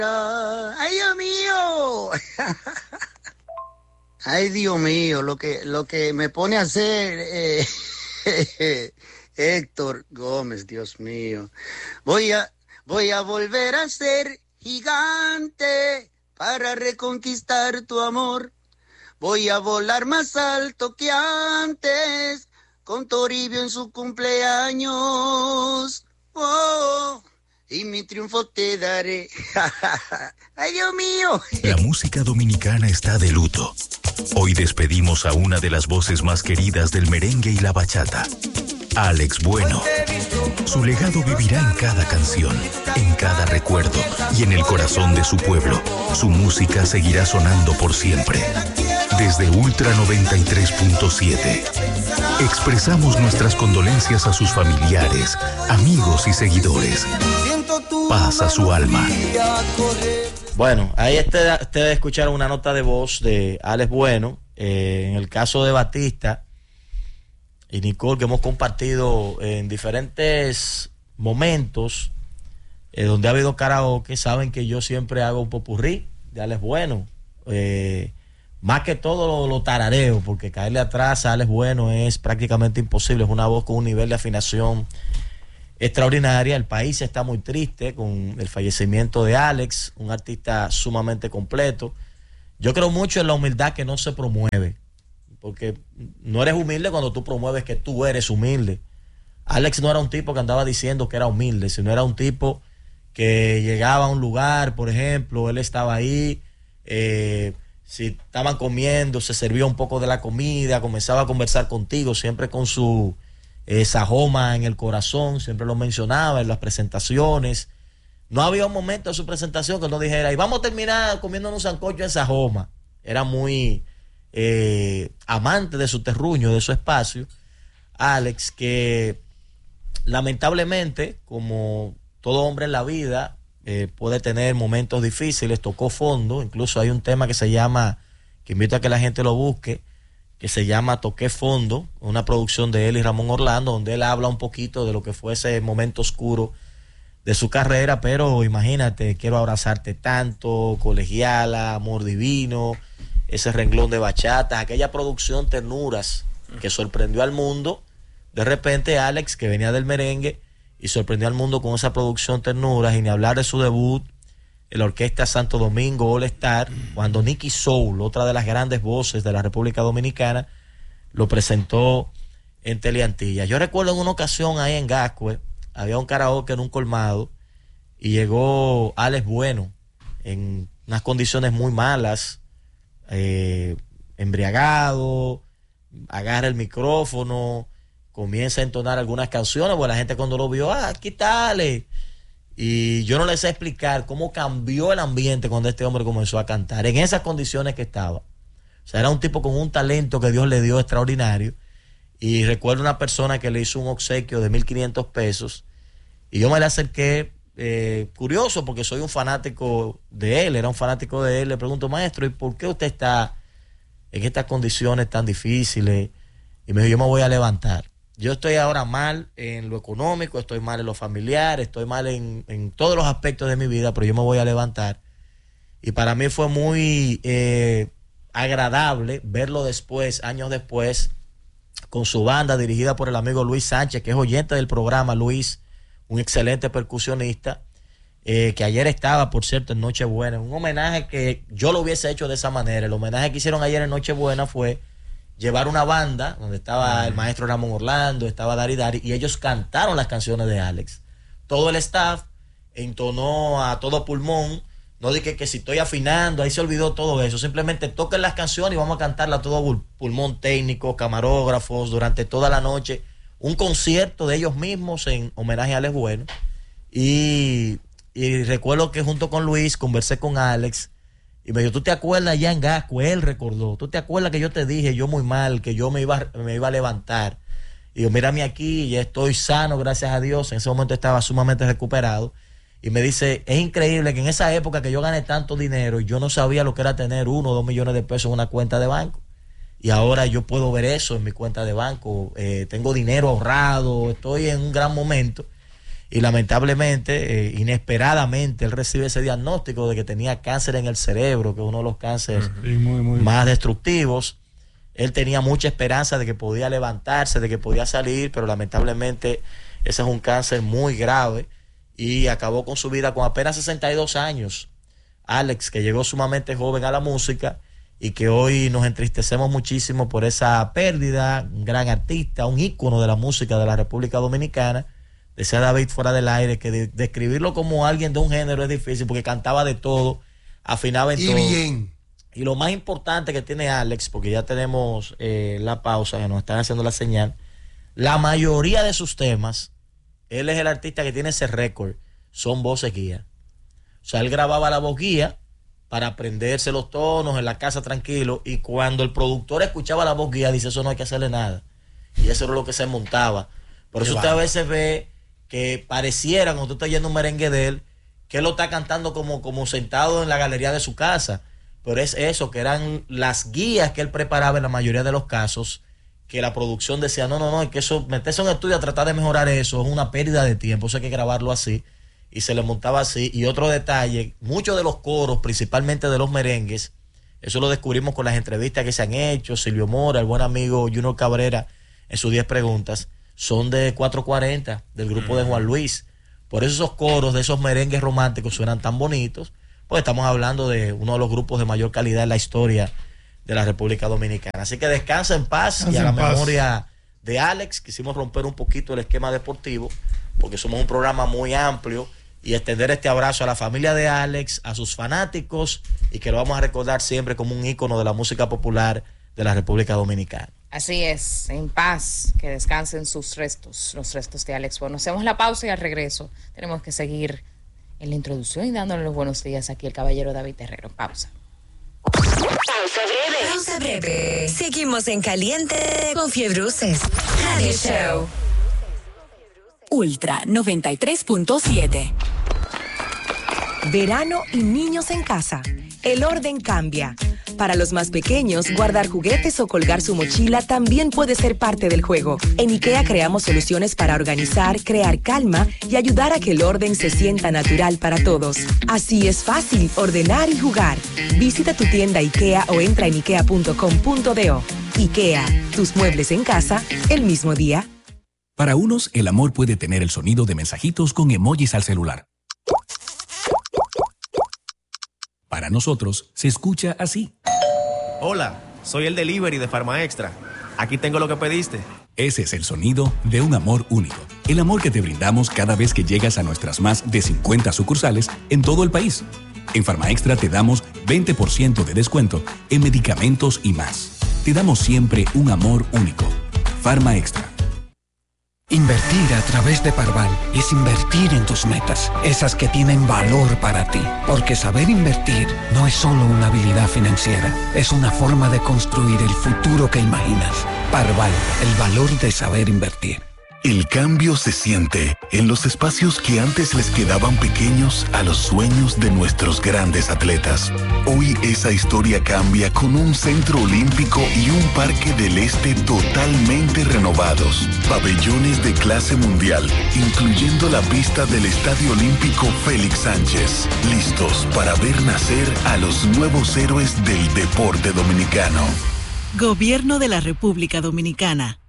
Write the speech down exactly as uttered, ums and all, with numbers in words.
Ay, Dios mío. Ay, Dios mío, lo que, lo que me pone a hacer eh, Héctor Gómez, Dios mío. Voy a, voy a volver a ser gigante para reconquistar tu amor. Voy a volar más alto que antes con Toribio en su cumpleaños. Oh, y mi triunfo te daré. ¡Ay, Dios mío! La música dominicana está de luto. Hoy despedimos a una de las voces más queridas del merengue y la bachata, Alex Bueno. Su legado vivirá en cada canción, en cada recuerdo y en el corazón de su pueblo. Su música seguirá sonando por siempre. Desde Ultra noventa y tres punto siete, expresamos nuestras condolencias a sus familiares, amigos y seguidores. Paz a su alma. Bueno, ahí ustedes este escucharon una nota de voz de Alex Bueno. Eh, en el caso de Batista y Nicole, que hemos compartido en diferentes momentos eh, donde ha habido karaoke, saben que yo siempre hago un popurrí de Alex Bueno. Eh, más que todo lo, lo tarareo, porque caerle atrás a Alex Bueno es prácticamente imposible. Es una voz con un nivel de afinación extraordinaria. El país está muy triste con el fallecimiento de Alex, un artista sumamente completo. Yo creo mucho en la humildad que no se promueve, porque no eres humilde cuando tú promueves que tú eres humilde. Alex no era un tipo que andaba diciendo que era humilde, sino era un tipo que llegaba a un lugar, por ejemplo, él estaba ahí, eh, si estaban comiendo, se servía un poco de la comida, comenzaba a conversar contigo, siempre con su eh, sajoma en el corazón, siempre lo mencionaba en las presentaciones. No había un momento de su presentación que no dijera, y vamos a terminar comiendo un sancocho en sajoma. Era muy eh, amante de su terruño, de su espacio. Alex, que lamentablemente, como todo hombre en la vida, eh, puede tener momentos difíciles, tocó fondo. Incluso hay un tema que se llama, que invito a que la gente lo busque, que se llama Toqué Fondo, una producción de él y Ramón Orlando, donde él habla un poquito de lo que fue ese momento oscuro de su carrera. Pero imagínate, Quiero Abrazarte Tanto, Colegiala, Amor Divino, ese renglón de bachata, aquella producción Ternuras que sorprendió al mundo. De repente Alex, que venía del merengue, y sorprendió al mundo con esa producción Ternuras, y ni hablar de su debut en la Orquesta Santo Domingo All Star, cuando Nicky Soul, otra de las grandes voces de la República Dominicana, lo presentó en Teleantilla. Yo recuerdo en una ocasión ahí en Gascue, había un karaoke en un colmado, y llegó Alex Bueno en unas condiciones muy malas, eh, embriagado, agarra el micrófono, comienza a entonar algunas canciones. Pues la gente cuando lo vio, ah, quítale. Y yo no les sé explicar cómo cambió el ambiente cuando este hombre comenzó a cantar en esas condiciones que estaba. O sea, era un tipo con un talento que Dios le dio extraordinario. Y recuerdo una persona que le hizo un obsequio de mil quinientos pesos, y yo me le acerqué, eh, curioso, porque soy un fanático de él, era un fanático de él. Le pregunto, maestro, ¿y por qué usted está en estas condiciones tan difíciles? Y me dijo, yo me voy a levantar. Yo estoy ahora mal en lo económico, estoy mal en lo familiar, estoy mal en, en todos los aspectos de mi vida, pero yo me voy a levantar. Y para mí fue muy eh, agradable verlo después, años después, con su banda dirigida por el amigo Luis Sánchez, que es oyente del programa. Luis, un excelente percusionista, eh, que ayer estaba, por cierto, en Nochebuena. Un homenaje que yo lo hubiese hecho de esa manera. El homenaje que hicieron ayer en Nochebuena fue llevar una banda donde estaba el maestro Ramón Orlando, estaba Dari Dari, y ellos cantaron las canciones de Alex. Todo el staff entonó a todo pulmón. No dije que si estoy afinando, ahí se olvidó todo eso. Simplemente toquen las canciones y vamos a cantarla a todo pulmón, técnico, camarógrafos, durante toda la noche. Un concierto de ellos mismos en homenaje a Alex Bueno. Y, y recuerdo que junto con Luis conversé con Alex y me dijo, ¿tú te acuerdas ya en Gascue? Él recordó, ¿tú te acuerdas que yo te dije, yo muy mal, que yo me iba, me iba a levantar? Y yo, mírame aquí, ya estoy sano, gracias a Dios. En ese momento estaba sumamente recuperado. Y me dice, es increíble que en esa época que yo gané tanto dinero, yo no sabía lo que era tener uno o dos millones de pesos en una cuenta de banco. Y ahora yo puedo ver eso en mi cuenta de banco. Eh, tengo dinero ahorrado, estoy en un gran momento. y lamentablemente, eh, inesperadamente, él recibe ese diagnóstico de que tenía cáncer en el cerebro, que es uno de los cánceres sí, muy, muy más destructivos. Él tenía mucha esperanza de que podía levantarse, de que podía salir, pero lamentablemente ese es un cáncer muy grave y acabó con su vida con apenas sesenta y dos años. Alex, que llegó sumamente joven a la música y que hoy nos entristecemos muchísimo por esa pérdida, un gran artista, un ícono de la música de la República Dominicana. Decía David fuera del aire que de, describirlo como alguien de un género es difícil porque cantaba de todo, afinaba en y todo. Y bien. Y lo más importante que tiene Alex, porque ya tenemos eh, la pausa, que nos están haciendo la señal, la mayoría de sus temas, él es el artista que tiene ese récord, son voces guía. O sea, él grababa la voz guía para aprenderse los tonos en la casa tranquilo, y cuando el productor escuchaba la voz guía, dice, eso no hay que hacerle nada. Y eso era lo que se montaba. Por eso usted a veces ve que pareciera, cuando tú estás yendo un merengue de él, que él lo está cantando como, como sentado en la galería de su casa. Pero es eso, que eran las guías que él preparaba en la mayoría de los casos, que la producción decía, no, no, no, es que eso, meterse en un estudio a tratar de mejorar eso es una pérdida de tiempo, eso hay que grabarlo así, y se le montaba así. Y otro detalle, muchos de los coros, principalmente de los merengues, eso lo descubrimos con las entrevistas que se han hecho, Silvio Mora, el buen amigo Junior Cabrera, en sus diez preguntas, son de cuatro cuarenta, del grupo de Juan Luis. Por eso esos coros de esos merengues románticos suenan tan bonitos, pues estamos hablando de uno de los grupos de mayor calidad en la historia de la República Dominicana. Así que descansa en paz. Descansa y a la memoria de Alex, quisimos romper un poquito el esquema deportivo, porque somos un programa muy amplio, y extender este abrazo a la familia de Alex, a sus fanáticos, y que lo vamos a recordar siempre como un ícono de la música popular de la República Dominicana. Así es, en paz, que descansen sus restos, los restos de Alex Bueno. Hacemos la pausa y al regreso tenemos que seguir en la introducción y dándole los buenos días aquí el caballero David Terrero. Pausa. Pausa breve. Pausa breve. Seguimos en caliente con Fiebruces Radio Show. Ultra noventa y tres punto siete. Verano y niños en casa. El orden cambia. Para los más pequeños, guardar juguetes o colgar su mochila también puede ser parte del juego. En IKEA creamos soluciones para organizar, crear calma y ayudar a que el orden se sienta natural para todos. Así es fácil ordenar y jugar. Visita tu tienda IKEA o entra en ikea punto com punto do. IKEA, tus muebles en casa el mismo día. Para unos, el amor puede tener el sonido de mensajitos con emojis al celular. Para nosotros, se escucha así. Hola, soy el delivery de Farma Extra. Aquí tengo lo que pediste. Ese es el sonido de un amor único. El amor que te brindamos cada vez que llegas a nuestras más de cincuenta sucursales en todo el país. En Farma Extra te damos veinte por ciento de descuento en medicamentos y más. Te damos siempre un amor único. Farma Extra. Invertir a través de Parval es invertir en tus metas, esas que tienen valor para ti. Porque saber invertir no es solo una habilidad financiera, es una forma de construir el futuro que imaginas. Parval, el valor de saber invertir. El cambio se siente en los espacios que antes les quedaban pequeños a los sueños de nuestros grandes atletas. Hoy esa historia cambia con un centro olímpico y un parque del este totalmente renovados. Pabellones de clase mundial, incluyendo la pista del Estadio Olímpico Félix Sánchez. Listos para ver nacer a los nuevos héroes del deporte dominicano. Gobierno de la República Dominicana.